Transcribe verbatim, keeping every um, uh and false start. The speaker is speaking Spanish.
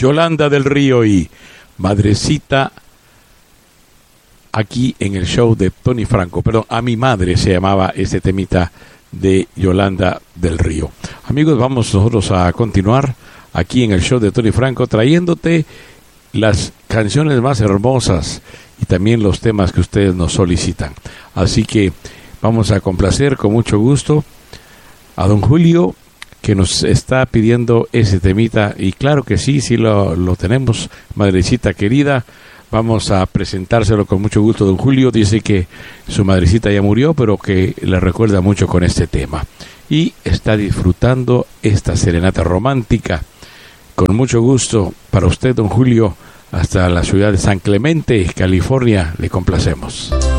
Yolanda del Río y Madrecita, aquí en el show de Tony Franco. Perdón, A mi madre se llamaba este temita de Yolanda del Río. Amigos, vamos nosotros a continuar aquí en el show de Tony Franco, trayéndote las canciones más hermosas y también los temas que ustedes nos solicitan. Así que vamos a complacer con mucho gusto a don Julio, que nos está pidiendo ese temita, y claro que sí, sí lo, lo tenemos, madrecita querida. Vamos a presentárselo con mucho gusto. Don Julio dice que su madrecita ya murió, pero que le recuerda mucho con este tema, y está disfrutando esta serenata romántica. Con mucho gusto para usted, don Julio, hasta la ciudad de San Clemente, California, le complacemos.